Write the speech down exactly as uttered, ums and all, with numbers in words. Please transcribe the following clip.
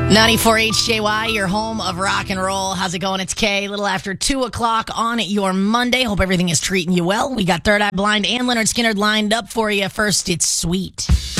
ninety-four H J Y, your home of rock and roll. How's it going? It's Kay. A little after two o'clock on your Monday. Hope everything is treating you well. We got Third Eye Blind and Leonard Skinner lined up for you. First, it's Sweet.